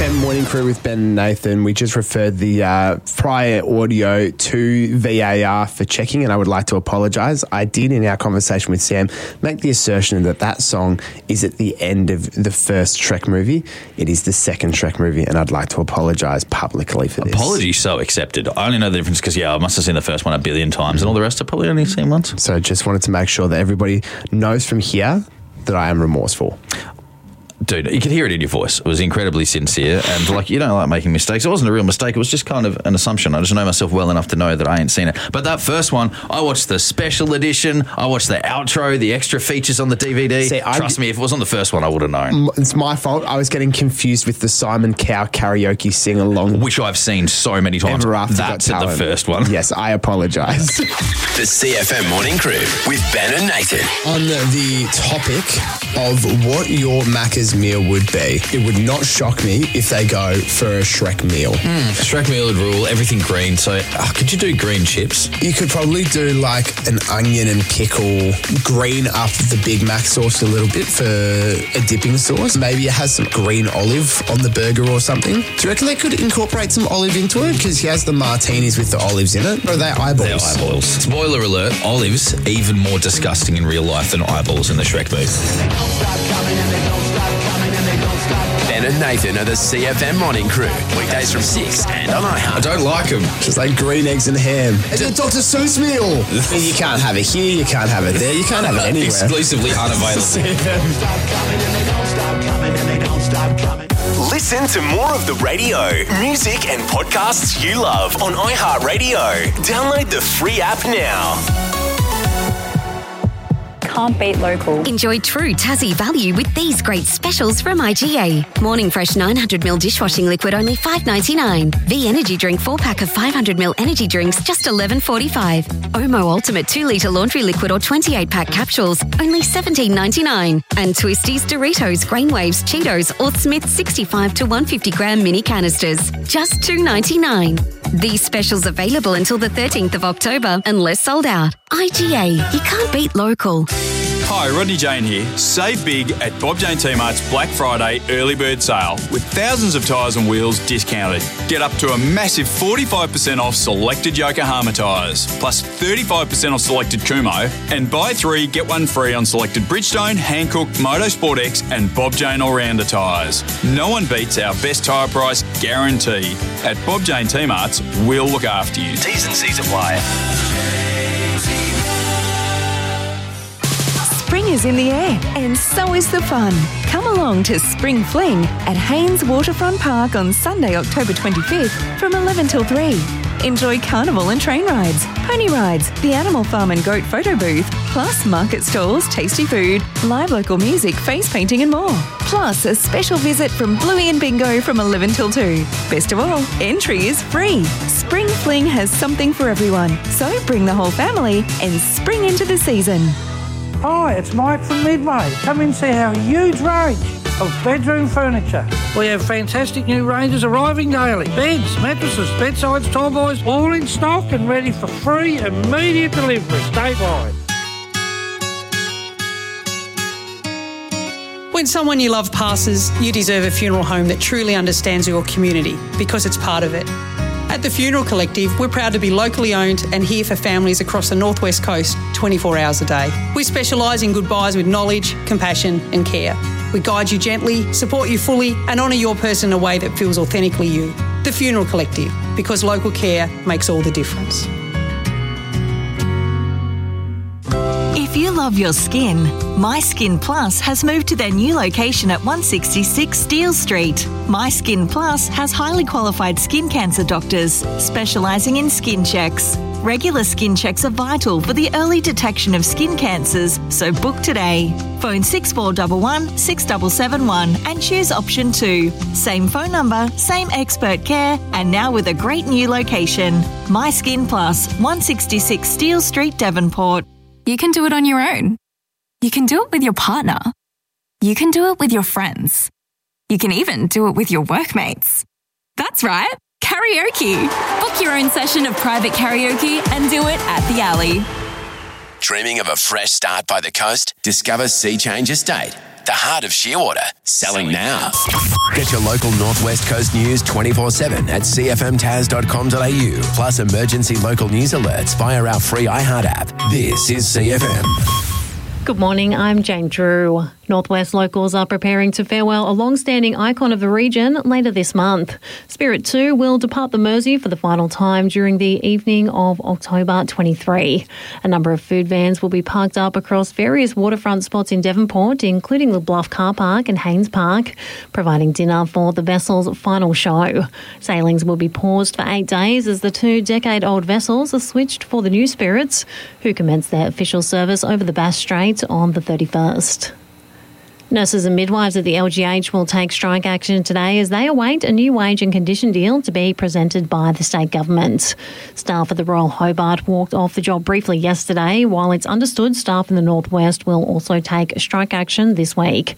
CFM Morning Crew with Ben and Nathan. We just referred the prior audio to VAR for checking, and I would like to apologise. I did, in our conversation with Sam, make the assertion that that song is at the end of the first Shrek movie. It is the second Shrek movie, and I'd like to apologise publicly for this. Apology so accepted. I only know the difference because, I must have seen the first one a billion times, and all the rest I've probably only seen once. So just wanted to make sure that everybody knows from here that I am remorseful. Dude, you could hear it in your voice. It was incredibly sincere, and you don't like making mistakes. It wasn't a real mistake. It was just kind of an assumption. I just know myself well enough to know that I ain't seen it. But that first one, I watched the special edition. I watched the outro, the extra features on the DVD. Trust me, if it was on the first one, I would have known. It's my fault. I was getting confused with the Simon Cowell karaoke sing-along. Which I've seen so many times. That's at the first one. Yes, I apologise. The CFM Morning Crew with Ben and Nathan. On the topic of what your Macca's meal would be, it would not shock me if they go for a Shrek meal. Shrek meal would rule, everything green. So could you do green chips? You could probably do like an onion and pickle, green up the Big Mac sauce a little bit for a dipping sauce. Maybe it has some green olive on the burger or something. Do you reckon they could incorporate some olive into it? Because he has the martinis with the olives in it. Or are they eyeballs? They're eyeballs. Spoiler alert, olives even more disgusting in real life than eyeballs in the Shrek movie. Ben and Nathan are the CFM Morning Crew. Weekdays from 6 and on iHeart. I don't like them. Just like green eggs and ham. It's a Dr. Seuss meal. You can't have it here, you can't have it there, you can't have it anywhere. Exclusively unavailable. Listen to more of the radio, music and podcasts you love on iHeartRadio. Download the free app now. Can't beat local. Enjoy true Tassie value with these great specials from IGA. Morning Fresh 900ml dishwashing liquid only $5.99. V Energy Drink 4-pack of 500ml energy drinks just $11.45. Omo Ultimate 2-litre laundry liquid or 28-pack capsules only $17.99. And Twisties, Doritos, Grainwaves, Cheetos or Smith 65 to 150 gram mini canisters just $2.99. These specials available until the 13th of October unless sold out. IGA, you can't beat local. Hi, Rodney Jane here. Save big at Bob Jane T-Mart's Black Friday early bird sale with thousands of tyres and wheels discounted. Get up to a massive 45% off selected Yokohama tyres, plus 35% off selected Kumho, and buy 3, get 1 free on selected Bridgestone, Hankook, Motorsport X and Bob Jane All-Rounder tyres. No one beats our best tyre price guarantee. At Bob Jane T-Mart's, we'll look after you. T's and C's apply. Spring is in the air, and so is the fun. Come along to Spring Fling at Haynes Waterfront Park on Sunday, October 25th from 11 till 3. Enjoy carnival and train rides, pony rides, the animal farm and goat photo booth, plus market stalls, tasty food, live local music, face painting and more. Plus a special visit from Bluey and Bingo from 11 till 2. Best of all, entry is free. Spring Fling has something for everyone, so bring the whole family and spring into the season. Hi, it's Mike from Midway. Come and see our huge range of bedroom furniture. We have fantastic new ranges arriving daily. Beds, mattresses, bedsides, tall boys, all in stock and ready for free immediate delivery statewide. When someone you love passes, you deserve a funeral home that truly understands your community because it's part of it. At the Funeral Collective, we're proud to be locally owned and here for families across the Northwest Coast 24 hours a day. We specialise in goodbyes with knowledge, compassion and care. We guide you gently, support you fully and honour your person in a way that feels authentically you. The Funeral Collective, because local care makes all the difference. If you love your skin, My Skin Plus has moved to their new location at 166 Steele Street. My Skin Plus has highly qualified skin cancer doctors specialising in skin checks. Regular skin checks are vital for the early detection of skin cancers, so book today. Phone 6411 6771 and choose option 2. Same phone number, same expert care, and now with a great new location. My Skin Plus, 166 Steele Street, Devonport. You can do it on your own. You can do it with your partner. You can do it with your friends. You can even do it with your workmates. That's right, karaoke. Book your own session of private karaoke and do it at the Alley. Dreaming of a fresh start by the coast? Discover Sea Change Estate. the heart of Shearwater. Selling now. Get your local Northwest Coast news 24/7 at cfmtaz.com.au, plus emergency local news alerts via our free iHeart app. This is CFM. Good morning, I'm Jane Drew. Northwest locals are preparing to farewell a long-standing icon of the region later this month. Spirit 2 will depart the Mersey for the final time during the evening of October 23. A number of food vans will be parked up across various waterfront spots in Devonport, including the Bluff Car Park and Haynes Park, providing dinner for the vessel's final show. Sailings will be paused for 8 days as the 2-decade-old vessels are switched for the new Spirits, who commence their official service over the Bass Strait on the 31st. Nurses and midwives at the LGH will take strike action today as they await a new wage and condition deal to be presented by the state government. Staff at the Royal Hobart walked off the job briefly yesterday, while it's understood staff in the Northwest will also take strike action this week.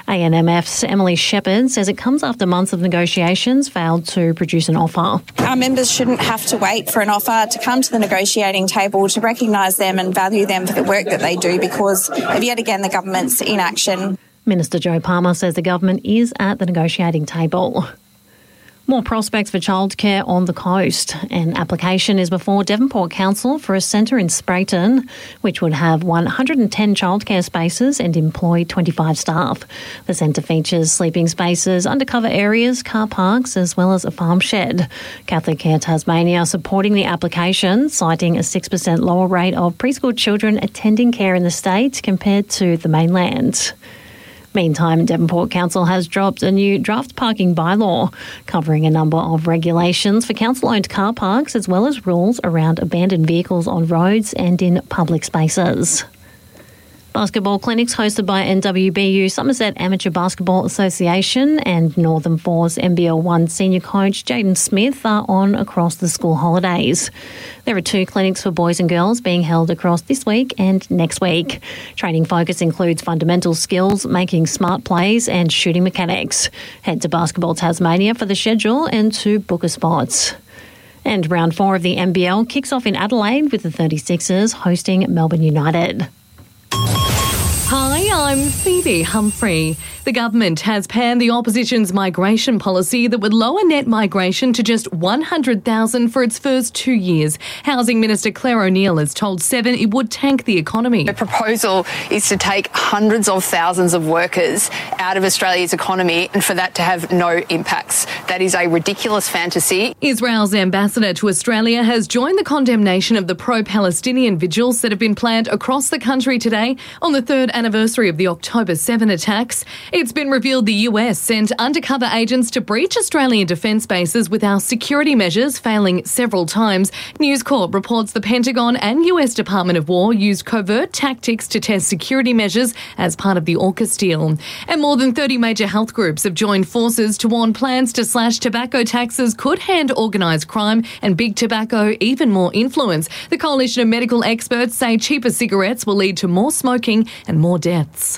ANMF's Emily Shepherd says it comes after months of negotiations failed to produce an offer. Our members shouldn't have to wait for an offer to come to the negotiating table to recognise them and value them for the work that they do because of yet again the government's inaction. Minister Joe Palmer says the government is at the negotiating table. More prospects for childcare on the coast. An application is before Devonport Council for a centre in Sprayton, which would have 110 childcare spaces and employ 25 staff. The centre features sleeping spaces, undercover areas, car parks, as well as a farm shed. Catholic Care Tasmania supporting the application, citing a 6% lower rate of preschool children attending care in the state compared to the mainland. Meantime, Devonport Council has dropped a new draft parking bylaw covering a number of regulations for council-owned car parks as well as rules around abandoned vehicles on roads and in public spaces. Basketball clinics hosted by NWBU, Somerset Amateur Basketball Association and Northern Force NBL1 senior coach Jaden Smith are on across the school holidays. There are 2 clinics for boys and girls being held across this week and next week. Training focus includes fundamental skills, making smart plays and shooting mechanics. Head to Basketball Tasmania for the schedule and to book a spot. And round 4 of the NBL kicks off in Adelaide with the 36ers hosting Melbourne United. Hi, I'm Phoebe Humphrey. The government has panned the opposition's migration policy that would lower net migration to just 100,000 for its first 2 years. Housing Minister Claire O'Neil has told Seven it would tank the economy. The proposal is to take hundreds of thousands of workers out of Australia's economy and for that to have no impacts. That is a ridiculous fantasy. Israel's ambassador to Australia has joined the condemnation of the pro-Palestinian vigils that have been planned across the country today on the 3rd anniversary of the October 7 attacks. It's been revealed the US sent undercover agents to breach Australian defence bases without security measures failing several times. News Corp reports the Pentagon and US Department of War used covert tactics to test security measures as part of the AUKUS deal. And more than 30 major health groups have joined forces to warn plans to slash tobacco taxes could hand organised crime and big tobacco even more influence. The coalition of medical experts say cheaper cigarettes will lead to more smoking and more deaths.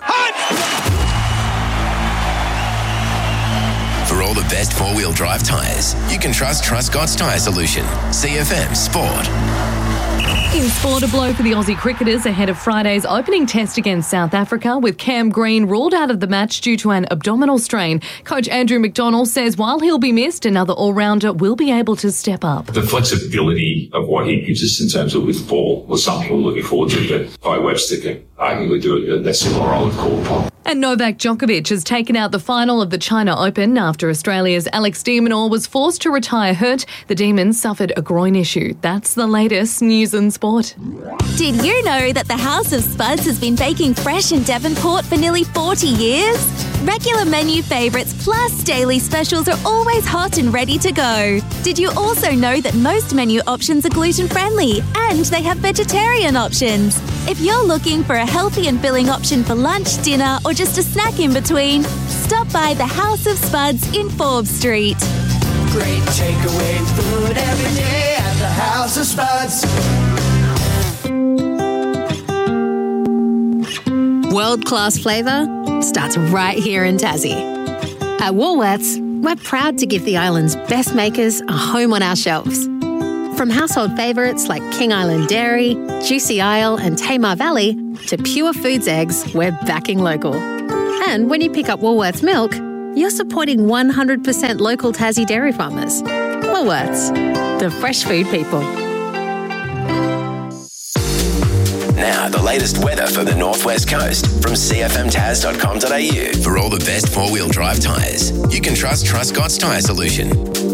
For all the best four-wheel drive tyres, you can trust Truscott's Tyre Solution. CFM Sport. In sport, a blow for the Aussie cricketers ahead of Friday's opening test against South Africa, with Cam Green ruled out of the match due to an abdominal strain. Coach Andrew McDonald says while he'll be missed, another all-rounder will be able to step up. The flexibility of what he gives us in terms of with the ball was something we're looking forward to, but by Webster can arguably do it that similar role of call upon. And Novak Djokovic has taken out the final of the China Open after Australia's Alex de Minaur was forced to retire hurt. The Demon suffered a groin issue. That's the latest news and sport. Did you know that the House of Spuds has been baking fresh in Devonport for nearly 40 years? Regular menu favourites plus daily specials are always hot and ready to go. Did you also know that most menu options are gluten-friendly and they have vegetarian options? If you're looking for a healthy and filling option for lunch, dinner or just a snack in between, stop by the House of Spuds in Forbes Street. Great takeaway food every day at the House of Spuds. World-class flavour starts right here in Tassie. At Woolworths, we're proud to give the island's best makers a home on our shelves. From household favourites like King Island Dairy, Juicy Isle and Tamar Valley to Pure Foods eggs, we're backing local. And when you pick up Woolworths milk, you're supporting 100% local Tassie dairy farmers. Woolworths, the fresh food people. Now, the latest weather for the Northwest Coast from cfmtaz.com.au. For all the best four-wheel drive tyres, you can trust Truscott's Tyre Solution.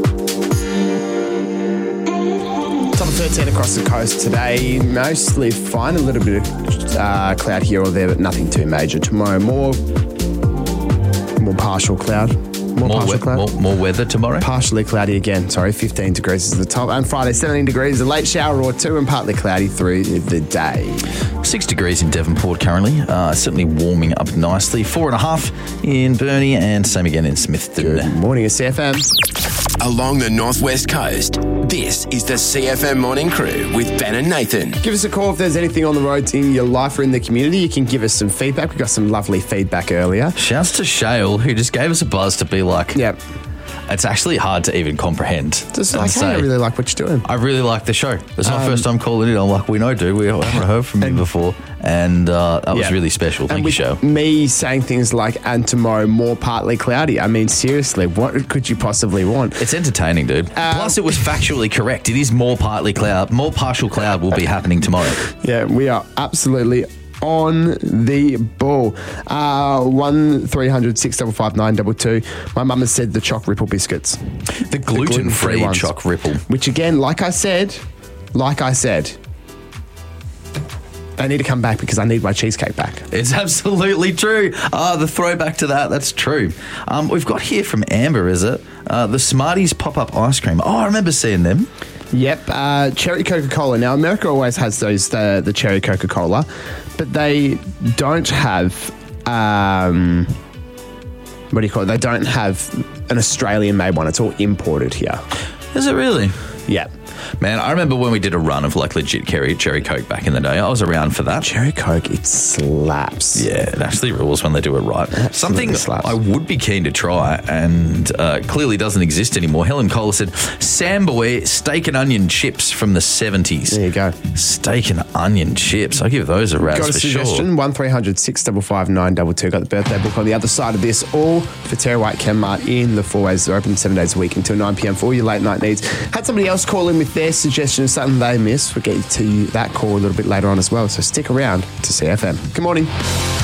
Top of 13 across the coast today. Mostly fine. A little bit of cloud here or there, but nothing too major. Tomorrow, more partial cloud. More weather tomorrow? Partially cloudy again. 15 degrees is the top. And Friday, 17 degrees, a late shower or two, and partly cloudy through the day. 6 degrees in Devonport currently. Certainly warming up nicely. 4.5 in Burnie, and same again in Smithton. Good morning, it's CFM. Along the Northwest Coast, this is the CFM Morning Crew with Ben and Nathan. Give us a call if there's anything on the roads in your life or in the community. You can give us some feedback. We got some lovely feedback earlier. Shouts to Shale, who just gave us a buzz to be like, yep. It's actually hard to even comprehend. Just like, hey, I really like what you're doing. I really like the show. It's my first time calling in. I'm like, we know, dude. We haven't heard from you before. And that was really special. Thank you, Show. Me saying things like, and tomorrow more partly cloudy. I mean, seriously, what could you possibly want? It's entertaining, dude. Plus, it was factually correct. It is more partly cloud. More partial cloud will be happening tomorrow. Yeah, we are absolutely on the ball. 1300 655 922. My mum has said the Choc Ripple biscuits. The gluten-free Choc Ripple. Which again, like I said, they need to come back because I need my cheesecake back. It's absolutely true. The throwback to that's true. We've got here from Amber, is it? The Smarties pop-up ice cream. Oh, I remember seeing them. Yep, cherry Coca-Cola. Now, America always has those, the cherry Coca-Cola, but they don't have, what do you call it? They don't have an Australian-made one. It's all imported here. Is it really? Yeah. Man, I remember when we did a run of like legit cherry Coke back in the day. I was around for that. Cherry Coke, it slaps. Yeah, it actually rules when they do it right. Something slaps. I would be keen to try and clearly doesn't exist anymore. Helen Kohler said, Samboy steak and onion chips from the 70s. There you go. Steak and onion chips. I give those a razz for sure. Got a suggestion? 1300 655 922. Got the birthday book on the other side of this. All for Terry White Chemmart in the Four Ways. They're open 7 days a week until 9 p.m. for all your late night needs. Had somebody else call in with their suggestion of something they missed. We'll get to that call a little bit later on as well, so stick around to CFM. Good morning.